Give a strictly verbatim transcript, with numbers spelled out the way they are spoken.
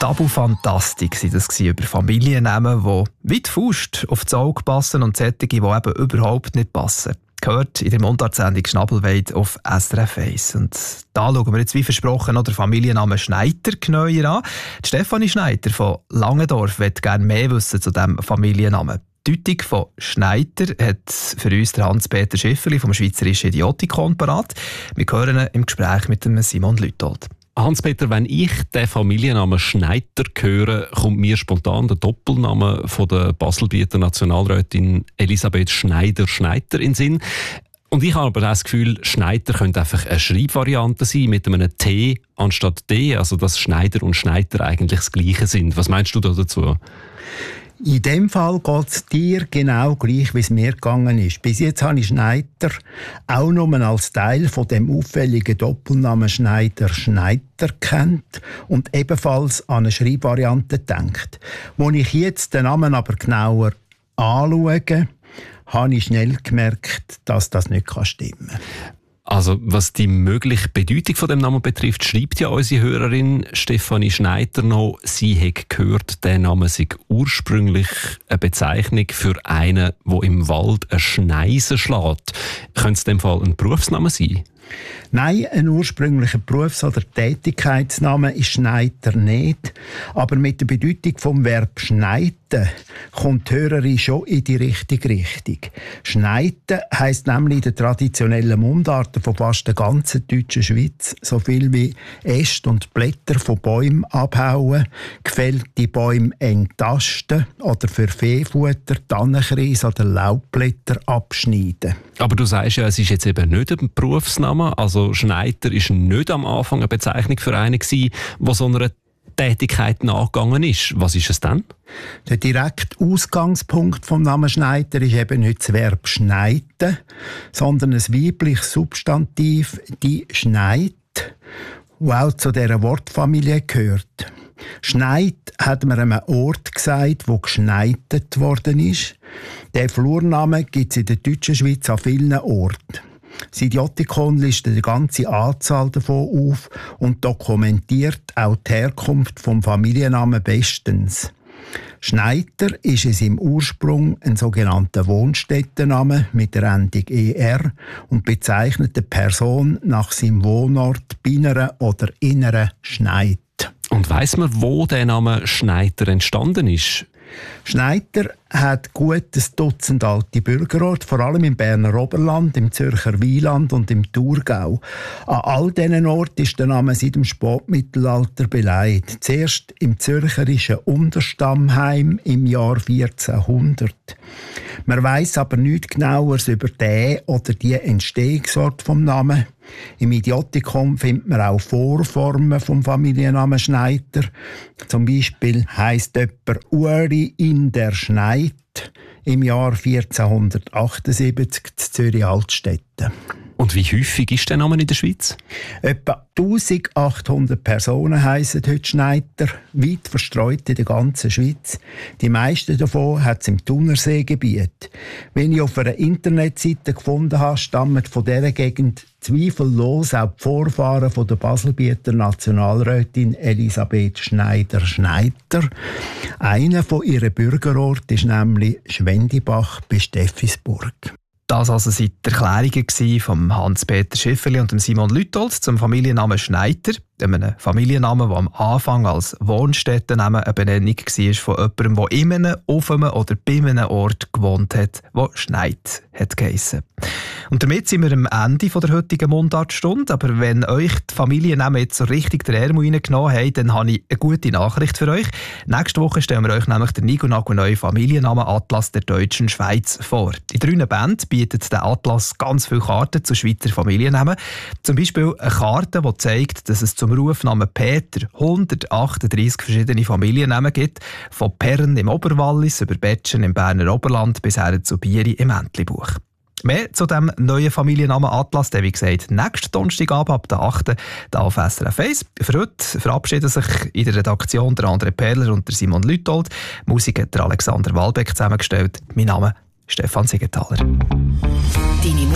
Tabufantastik war das über Familiennamen, die wie die Faust auf das Auge passen und solche, die eben überhaupt nicht passen. Gehört in der Mundartsendung Schnabelweid auf S R F eins. Und da schauen wir jetzt wie versprochen noch den Familiennamen Schneider genauer an. Die Stefanie Schneider von Langendorf möchte gerne mehr wissen zu diesem Familiennamen. Die Deutung von Schneider hat für uns der Hans-Peter Schifferli vom Schweizerischen Idiotikon parat. Wir hören ihn im Gespräch mit dem Simon Lütold. Hans-Peter, wenn ich den Familiennamen Schneider höre, kommt mir spontan der Doppelname von der Baselbieter Nationalrätin Elisabeth Schneider-Schneider in den Sinn. Und ich habe aber das Gefühl, Schneider könnte einfach eine Schreibvariante sein mit einem T anstatt D, also dass Schneider und Schneider eigentlich das Gleiche sind. Was meinst du da dazu? In dem Fall geht es dir genau gleich, wie es mir gegangen ist. Bis jetzt habe ich Schneider auch nur als Teil von dem auffälligen Doppelnamen Schneider-Schneider kennt und ebenfalls an eine Schreibvariante denkt. Als ich jetzt den Namen aber genauer anschaue, habe ich schnell gemerkt, dass das nicht stimmen kann. Also, was die mögliche Bedeutung von dem Namen betrifft, schreibt ja unsere Hörerin Stefanie Schneider noch, sie hat gehört, der Name sei ursprünglich eine Bezeichnung für einen, der im Wald eine Schneise schlägt. Könnte es in dem Fall ein Berufsname sein? Nein, ein ursprünglicher Berufs- oder Tätigkeitsname ist Schneider nicht. Aber mit der Bedeutung vom Verb schneiden kommt die Hörerin schon in die richtige Richtung. Schneiden heisst nämlich in den traditionellen Mundarten von fast der ganzen deutschen Schweiz so viel wie Äste und Blätter von Bäumen abhauen, gefällte Bäume enttasten oder für Viehfutter Tannenkreise oder Laubblätter abschneiden. Aber du sagst ja, es ist jetzt eben nicht ein Berufsname, also Schneider ist nicht am Anfang eine Bezeichnung für einen gewesen, der so einer Tätigkeit nachgegangen ist. Was ist es dann? Der direkte Ausgangspunkt vom Namen Schneider ist eben nicht das Verb schneiden, sondern ein weibliches Substantiv, die schneit, das auch zu dieser Wortfamilie gehört. Schneit hat man einem Ort gesagt, wo geschneitet worden ist. Der Flurname gibt es in der deutschen Schweiz an vielen Orten. Das Idiotikon listet eine ganze Anzahl davon auf und dokumentiert auch die Herkunft vom Familiennamen bestens. Schneider ist es im Ursprung ein sogenannter Wohnstättenname mit der Endung «er» und bezeichnet eine Person nach seinem Wohnort binnen oder inneren Schneid. Und weiss man, wo der Name Schneider entstanden ist? Schneider hat gut ein Dutzend alte Bürgerorte, vor allem im Berner Oberland, im Zürcher Wieland und im Thurgau. An all diesen Orten ist der Name seit dem Spätmittelalter beleidigt. Zuerst im zürcherischen Unterstammheim im Jahr vierzehnhundert. Man weiss aber nichts Genaueres über den oder die Entstehungsort vom Namen. Im Idiotikon findet man auch Vorformen vom Familiennamen Schneider. Zum Beispiel heisst jemand Uri in der Schneid im Jahr vierzehnhundertachtundsiebzig in Zürich-Altstetten. Und wie häufig ist der Name in der Schweiz? Etwa eintausendachthundert Personen heissen heute Schneider, weit verstreut in der ganzen Schweiz. Die meisten davon hat es im Thunerseegebiet. Wenn ich auf einer Internetseite gefunden habe, stammen von dieser Gegend zweifellos auch die Vorfahren von der Baselbieter Nationalrätin Elisabeth Schneider-Schneider. Einer von ihren Bürgerorten ist nämlich Schwendibach bei Steffisburg. Das also sind die Erklärungen von Hans-Peter Schifferli und Simon Lütold zum Familiennamen Schneider, einem Familiennamen, der am Anfang als Wohnstättennamen eine Benennung war von jemandem, der in einem, auf einem oder bei einem Ort gewohnt hat, der Schneid hat geheissen. Und damit sind wir am Ende der heutigen Mundartstunde. Aber wenn euch die Familiennamen jetzt so richtig den Ärmel reingenommen haben, dann habe ich eine gute Nachricht für euch. Nächste Woche stellen wir euch nämlich den Nigo-Nago-neuen Familiennamen-Atlas der deutschen Schweiz vor. In drei Bänden bietet der Atlas ganz viele Karten zu Schweizer Familiennamen. Zum Beispiel eine Karte, die zeigt, dass es zum Rufnamen Peter hundertachtunddreissig verschiedene Familiennamen gibt, von Perren im Oberwallis über Betschen im Berner Oberland bis her zu Bieri im Entlebuch. Mehr zu diesem neuen Familiennamen Atlas, der wie gesagt nächsten Donnerstagabend ab der achten hier auf S R F eins. Für heute verabschieden sich in der Redaktion der André Perler und der Simon Lütold. Musik hat der Alexander Walbeck zusammengestellt. Mein Name ist Stefan Siegenthaler.